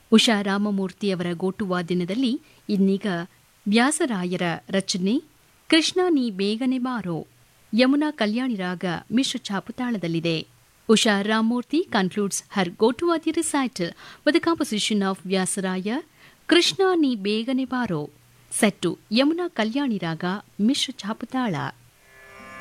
ಉಷಾ ರಾಮಮೂರ್ತಿಯವರ ಗೋಟುವಾದ್ಯನದಲ್ಲಿ ಇನ್ನೀಗ ವ್ಯಾಸರಾಯರ ರಚನೆ ಕೃಷ್ಣ ನೀ ಬೇಗನೆ ಬಾರೋ, ಯಮುನಾ ಕಲ್ಯಾಣಿ ರಾಗ ಮಿಶ್ರ ಛಾಪುತಾಳದಲ್ಲಿದೆ. Usha Ramamurthy concludes her Gotuwadya recital with a composition of Vyasaraya, Krishna Ni Begane Baro, set to Yamuna Kalyani Raga Mishra Chaputala.